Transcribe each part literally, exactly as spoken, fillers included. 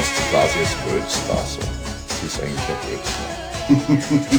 quasi als Weltstar so. Das ist eigentlich ein Blödsinn.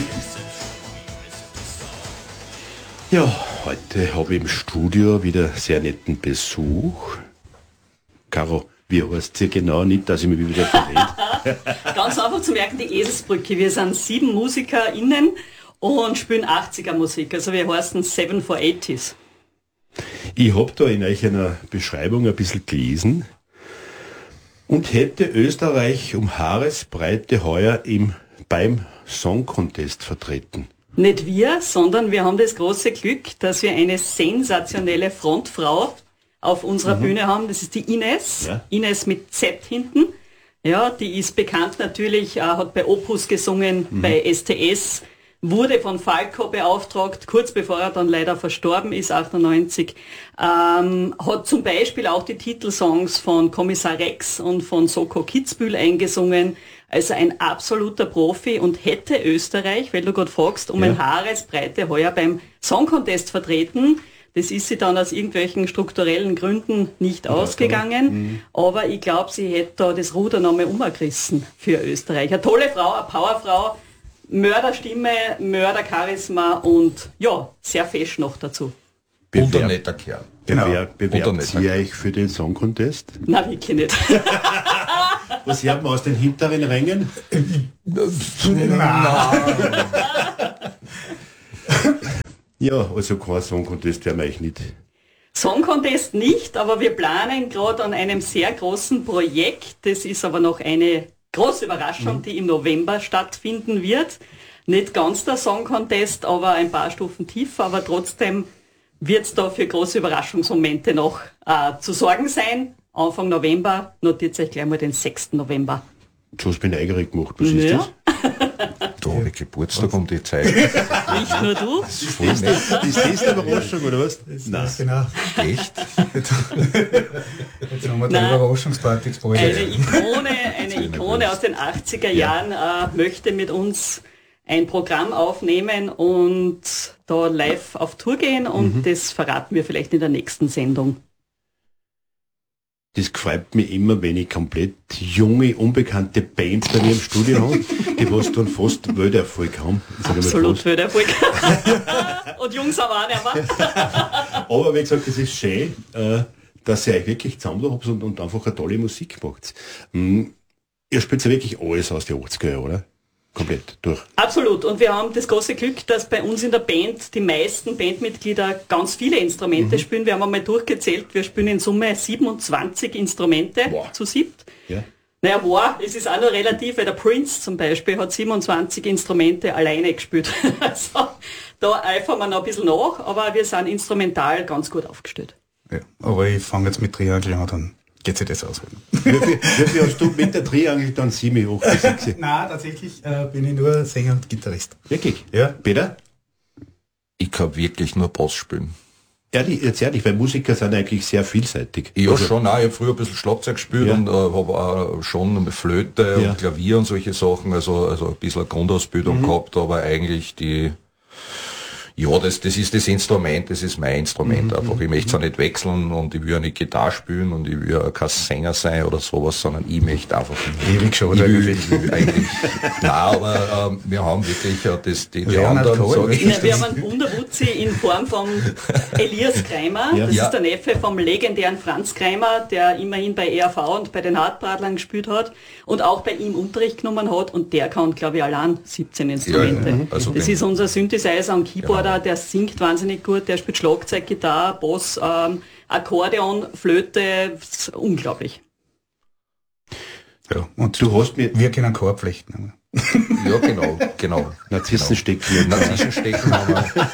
Ja, heute habe ich im Studio wieder sehr netten Besuch. Caro, wie heißt sie genau? Nicht, dass ich mich wieder verrede. Ganz einfach zu merken, die Eselsbrücke. Wir sind sieben MusikerInnen und spielen achtziger Musik. Also wir heißen Seven for Eighties. Ich habe da in euch einer Beschreibung ein bisschen gelesen und hätte Österreich um Haaresbreite heuer im, beim Song Contest vertreten. Nicht wir, sondern wir haben das große Glück, dass wir eine sensationelle Frontfrau auf unserer mhm. Bühne haben. Das ist die Ines. Ja. Ines mit Z hinten. Ja, die ist bekannt natürlich, äh, hat bei Opus gesungen, mhm. bei S T S, wurde von Falco beauftragt, kurz bevor er dann leider verstorben ist, achtundneunzig. Ähm, hat zum Beispiel auch die Titelsongs von Kommissar Rex und von Soko Kitzbühel eingesungen. Also ein absoluter Profi und hätte Österreich, weil du gerade fragst, um ja. ein Haaresbreite heuer beim Song Contest vertreten. Das ist sie dann aus irgendwelchen strukturellen Gründen nicht ja, ausgegangen. Mhm. Aber ich glaube, sie hätte da das Ruder nochmal umgerissen für Österreich. Eine tolle Frau, eine Powerfrau, Mörderstimme, Mördercharisma und ja, sehr fesch noch dazu. Und ein netter Kerl. Genau. Bewerbt bewerbt ihr euch für den Song Contest? Nein, wirklich nicht. Was hört man aus den hinteren Rängen? Ja, also kein Song Contest werden wir euch nicht. Song Contest nicht, aber wir planen gerade an einem sehr großen Projekt. Das ist aber noch eine große Überraschung, mhm. die im November stattfinden wird. Nicht ganz der Song Contest, aber ein paar Stufen tiefer, aber trotzdem wird es da für große Überraschungsmomente noch äh, zu sorgen sein. Anfang November, notiert euch gleich mal den sechsten November. Du hast mich neugierig gemacht, was ist ja. das? Da habe ich Geburtstag um die Zeit. Nicht nur du. Das ist, das, das ist eine Überraschung, oder was? Nein. Genau. Echt? Jetzt haben wir die Überraschungsparty gesprochen. Eine Ikone, eine Ikone aus den achtziger Jahren äh, möchte mit uns ein Programm aufnehmen und da live auf Tour gehen und mhm. das verraten wir vielleicht in der nächsten Sendung. Das gefällt mir immer, wenn ich komplett junge, unbekannte Bands bei mir im Studio habe, die was dann fast Welterfolg haben. Absolut Welterfolg. Und Jungs aber auch nicht mehr. Aber wie gesagt, es ist schön, dass ihr euch wirklich zusammen habt und, und einfach eine tolle Musik macht. Ihr spielt ja wirklich alles aus den achtziger Jahren, oder? Komplett durch. Absolut. Und wir haben das große Glück, dass bei uns in der Band die meisten Bandmitglieder ganz viele Instrumente mhm. spielen. Wir haben einmal durchgezählt, wir spielen in Summe siebenundzwanzig Instrumente wow. zu siebt. Ja. Naja, wow, es ist auch noch relativ, weil der Prince zum Beispiel hat siebenundzwanzig Instrumente alleine gespielt. Also da eifern wir noch ein bisschen nach, aber wir sind instrumental ganz gut aufgestellt. Ja, aber ich fange jetzt mit Triangel an, dann geht sich das aus. Wie viel, wie viel hast du mit der Triangel dann sieben, acht, sechs? Nein, tatsächlich äh, bin ich nur Sänger und Gitarrist. Wirklich? Ja. Peter? Ich kann wirklich nur Bass spielen. Ehrlich, jetzt ehrlich, weil Musiker sind eigentlich sehr vielseitig. Ja, also, schon auch. Ich habe früher ein bisschen Schlagzeug gespielt ja. und äh, habe auch schon mit Flöte ja. und Klavier und solche Sachen, also, also ein bisschen eine Grundausbildung mhm. gehabt, aber eigentlich die Ja, das, das ist das Instrument, das ist mein Instrument mhm, einfach. Ich möchte es auch nicht wechseln und ich will ja nicht Gitarre spielen und ich will ja kein Sänger sein oder sowas, sondern ich möchte einfach ewig schon, ich will, ich will eigentlich, nein, aber ähm, wir haben wirklich ja das, die, die anderen, sag ich, Na, wir haben einen Wunderwutzi in Form von Elias Kreimer, ja. das ja. ist der Neffe vom legendären Franz Kreimer, der immerhin bei E R V und bei den Hartbradlern gespielt hat und auch bei ihm Unterricht genommen hat und der kann, glaube ich, allein siebzehn Instrumente. Ja, ja. Also das ist unser Synthesizer und Keyboarder, genau. Der singt wahnsinnig gut, der spielt Schlagzeug, Gitarre, Bass, ähm, Akkordeon, Flöte, unglaublich. Ja, und du hast mir, wir können Chor flechten. Ja, genau, genau. Narzissenstecken. Narzissenstecken haben wir.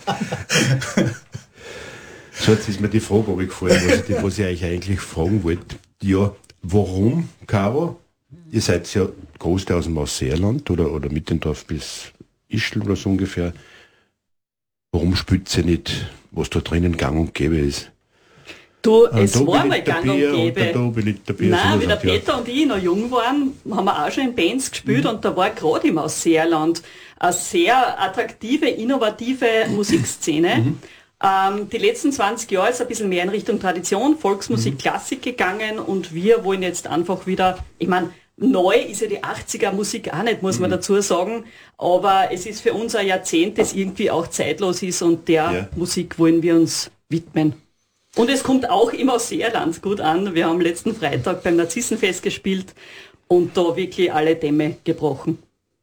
So, jetzt ist mir die Frage abgefallen, was ich, was ich euch eigentlich fragen wollte. Ja, warum, Caro? Ihr seid ja Großteil aus dem Ausseerland oder, oder Mittendorf bis Ischl oder so ungefähr. Warum spielt ihr nicht, was da drinnen gang und gäbe ist? Du, es da war mal gang und Bier gäbe. Und da bin ich der Bier, Nein, so wie der sagt, ja. Peter und ich noch jung waren, haben wir auch schon in Bands gespielt mhm. und da war gerade im Ausseerland eine sehr attraktive, innovative Musikszene. Mhm. Ähm, die letzten zwanzig Jahre ist ein bisschen mehr in Richtung Tradition, Volksmusik, mhm. Klassik gegangen und wir wollen jetzt einfach wieder, ich meine, neu ist ja die achtziger Musik auch nicht, muss mhm. man dazu sagen, aber es ist für uns ein Jahrzehnt, das irgendwie auch zeitlos ist und der ja. Musik wollen wir uns widmen. Und es kommt auch immer aus Seerland gut an. Wir haben letzten Freitag beim Narzissenfest gespielt und da wirklich alle Dämme gebrochen.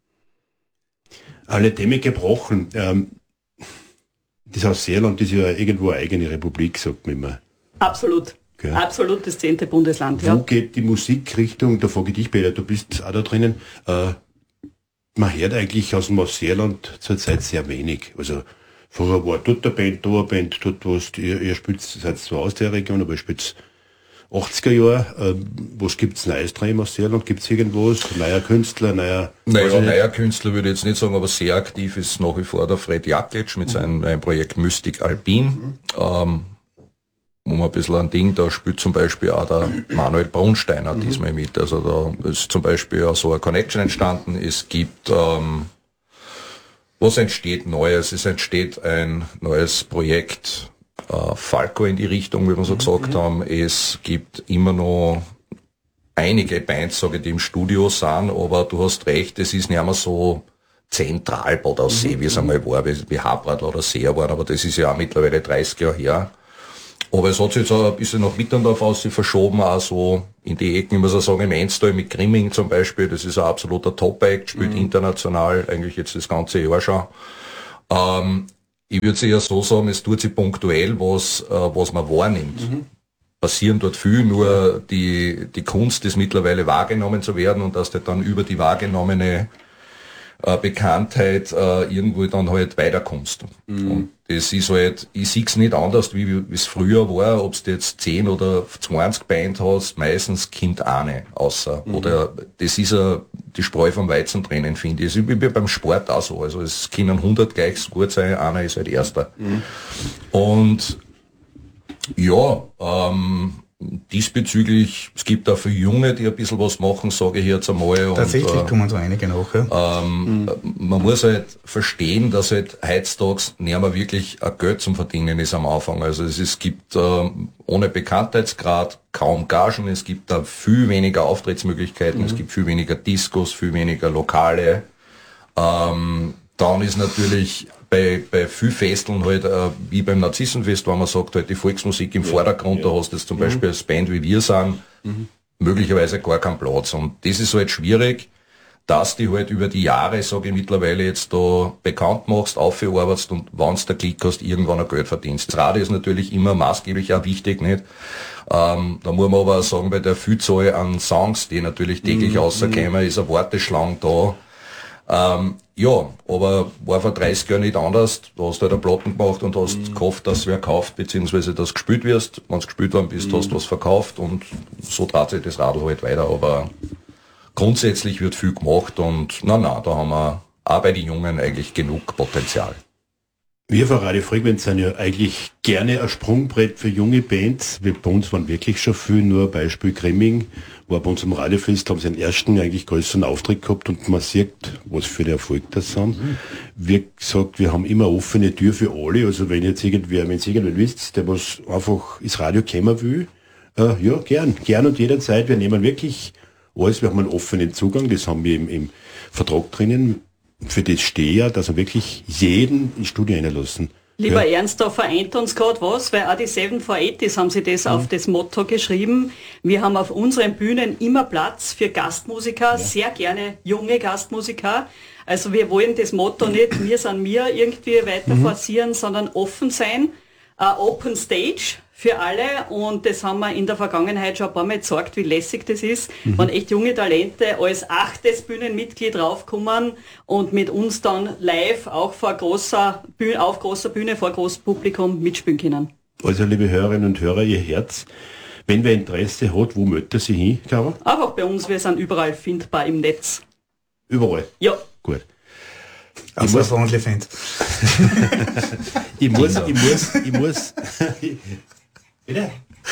Alle Dämme gebrochen. Ähm, das Haus Seerland ist ja irgendwo eine eigene Republik, sagt man immer. Absolut. Okay. Absolut das zehnte Bundesland. Wo ja. geht die Musikrichtung? Da frage ich dich, Peter, du bist auch da drinnen. Äh, man hört eigentlich aus dem Haus Seerland zurzeit sehr wenig. Also vorher war dort eine Band, da eine Band, dort was, ihr, ihr spielt, seid zwar aus der Region, aber ihr spielt achtziger Jahre. Äh, was gibt es Neues drin aus Seerland? Gibt es irgendwas? Neuer Künstler, neuer... Naja, neuer Künstler würde ich jetzt nicht sagen, aber sehr aktiv ist nach wie vor der Fred Jakic mit mhm. seinem ein Projekt Mystic Alpin. Mhm. Ähm, wo man ein bisschen ein Ding, da spielt zum Beispiel auch der Manuel Brunsteiner mhm. diesmal mit. Also da ist zum Beispiel auch so eine Connection entstanden. Es gibt... Ähm, was entsteht Neues? Es entsteht ein neues Projekt, äh, Falco in die Richtung, wie wir so mhm. gesagt haben. Es gibt immer noch einige Bands, sage ich, die im Studio sind, aber du hast recht, es ist nicht mehr so zentral bei der See, wie es einmal war, wie, wie Habradl oder See waren, aber das ist ja auch mittlerweile dreißig Jahre her. Aber es hat sich jetzt auch ein bisschen nach Mitterndorf aus sich verschoben, auch so in die Ecken, ich muss auch sagen, im Enstal mit Grimming zum Beispiel, das ist ein absoluter Top-Act, spielt mhm. international, eigentlich jetzt das ganze Jahr schon. Ähm, ich würde eher so sagen, es tut sich punktuell was, äh, was man wahrnimmt. Mhm. Passieren dort viel, nur die, die Kunst ist mittlerweile wahrgenommen zu werden und dass du dann über die wahrgenommene äh, Bekanntheit äh, irgendwo dann halt weiterkommst. Mhm. Und das ist halt, ich sehe es nicht anders, wie es früher war, ob du jetzt zehn oder zwanzig Band hast, meistens kommt eine außer. Mhm. Oder das ist ja die Spreu vom Weizen trennen, finde ich. Das ist wie beim Sport auch so. Also es können hundert gleich so gut sein, einer ist halt erster. Mhm. Und ja, ähm, diesbezüglich, es gibt auch für Junge, die ein bisschen was machen, sage ich jetzt einmal. Tatsächlich und, äh, kommen so einige nach. Ja. Ähm, mhm. Man muss halt verstehen, dass halt heutzutage nicht mehr wirklich ein Geld zum Verdienen ist am Anfang. Also es, es gibt äh, ohne Bekanntheitsgrad kaum Gagen, es gibt da viel weniger Auftrittsmöglichkeiten, mhm. es gibt viel weniger Discos, viel weniger Lokale. Ähm, dann ist natürlich bei, bei viel Festeln halt, äh, wie beim Narzissenfest, wenn man sagt, halt die Volksmusik im ja, Vordergrund, ja. da hast du jetzt zum mhm. Beispiel als Band wie wir sind, mhm. möglicherweise gar keinen Platz. Und das ist halt schwierig, dass die halt über die Jahre, sage ich mittlerweile, jetzt da bekannt machst, aufgearbeitet und wenn du der Klick hast, irgendwann ein Geld verdienst. Das Radio ist natürlich immer maßgeblich auch wichtig, nicht? Ähm, da muss man aber auch sagen, bei der Vielzahl an Songs, die natürlich täglich mhm. rauskommen, ist eine Warteschlange da. Ähm, ja, aber war vor dreißig Jahren nicht anders. Du hast halt eine Platten gemacht und hast mhm. gehofft, dass wer kauft, beziehungsweise dass gespielt wirst. Wenn du gespielt worden bist, mhm. hast du was verkauft und so dreht sich das Radl halt weiter. Aber grundsätzlich wird viel gemacht und na na, da haben wir auch bei den Jungen eigentlich genug Potenzial. Wir von Radio Frequenz sind ja eigentlich gerne ein Sprungbrett für junge Bands. Wir, bei uns waren wirklich schon viel, nur Beispiel Grimming, war bei uns am Radiofest, haben sie den ersten eigentlich größeren Auftritt gehabt und man sieht, was für den Erfolg das sind. Mhm. Wie gesagt, wir haben immer offene Tür für alle, also wenn jetzt irgendwer, wenn es irgendwer wisst, der was einfach ins Radio kommen will, äh, ja, gern, gern und jederzeit, wir nehmen wirklich alles, wir haben einen offenen Zugang, das haben wir im, im Vertrag drinnen. Für das stehe ich ja, dass wir wirklich jeden ins Studio reinlassen. Lieber ja. Ernst, da vereint uns gerade was, weil auch die seven four eighties haben sie das mhm. auf das Motto geschrieben. Wir haben auf unseren Bühnen immer Platz für Gastmusiker, ja. sehr gerne junge Gastmusiker. Also wir wollen das Motto nicht, wir sind mir irgendwie weiter mhm. forcieren, sondern offen sein. Uh, Open Stage für alle und das haben wir in der Vergangenheit schon ein paar Mal gezeigt, wie lässig das ist, mhm. wenn echt junge Talente als achtes Bühnenmitglied raufkommen und mit uns dann live auch vor großer Bühne, auf großer Bühne vor großem Publikum mitspielen können. Also liebe Hörerinnen und Hörer, ihr Herz, wenn wer Interesse hat, wo möchte sie hin, Caro? Einfach bei uns, wir sind überall findbar im Netz. Überall? Ja. Gut. Ich muss OnlyFans. ich muss, ich muss, ich muss. Bitte?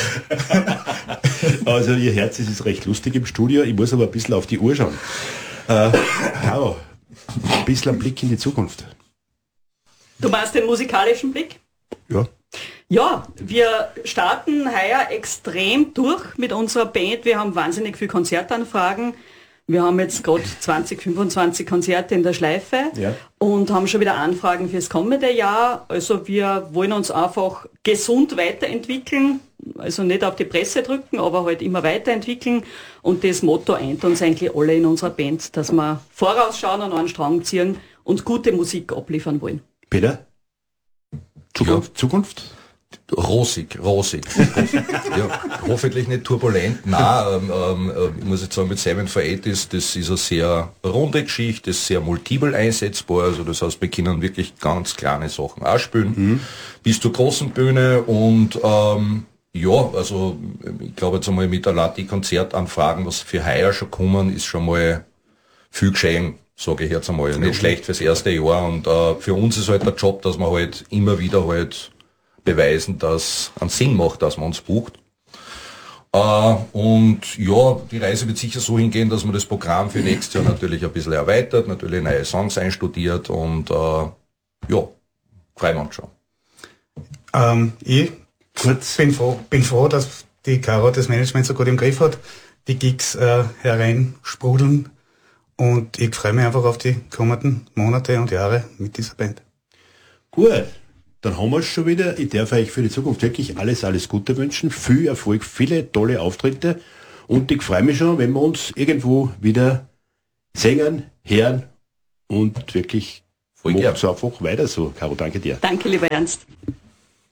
Also ihr Herz, es ist recht lustig im Studio, ich muss aber ein bisschen auf die Uhr schauen. Äh, Caro, ein bisschen ein Blick in die Zukunft. Du meinst den musikalischen Blick? Ja. Ja, wir starten heuer extrem durch mit unserer Band. Wir haben wahnsinnig viele Konzertanfragen. Wir haben jetzt gerade zwanzig, fünfundzwanzig Konzerte in der Schleife ja. und haben schon wieder Anfragen fürs kommende Jahr. Also wir wollen uns einfach gesund weiterentwickeln, also nicht auf die Presse drücken, aber halt immer weiterentwickeln. Und das Motto eint uns eigentlich alle in unserer Band, dass wir vorausschauen und einen Strang ziehen und gute Musik abliefern wollen. Peter? Zukunft? Ja. Zukunft? Rosig, rosig. Ja, hoffentlich nicht turbulent. Nein, ähm, ähm, ich muss jetzt sagen, mit Seven for Eight ist, das ist eine sehr runde Geschichte, das ist sehr multiple einsetzbar. Also das heißt, wir können wirklich ganz kleine Sachen auch spielen, mhm. bis zur großen Bühne. Und ähm, ja, also ich glaube jetzt einmal mit allein die Konzertanfragen, was für heuer schon kommen, ist schon mal viel geschehen, sage ich jetzt einmal. Nicht mhm. schlecht fürs erste Jahr. Und äh, für uns ist halt der Job, dass man halt immer wieder halt beweisen, dass es Sinn macht, dass man uns bucht. Äh, und ja, die Reise wird sicher so hingehen, dass man das Programm für nächstes Jahr natürlich ein bisschen erweitert, natürlich neue Songs einstudiert und äh, ja, freuen wir uns schon. Ähm, ich Kurz. Bin, froh, bin froh, dass die Caro das Management so gut im Griff hat, die Gigs äh, hereinsprudeln und ich freue mich einfach auf die kommenden Monate und Jahre mit dieser Band. Gut. Dann haben wir es schon wieder. Ich darf euch für die Zukunft wirklich alles, alles Gute wünschen. Viel Erfolg, viele tolle Auftritte. Und ich freue mich schon, wenn wir uns irgendwo wieder singen, hören und wirklich voll gern. So einfach weiter so. Caro, danke dir. Danke, lieber Ernst.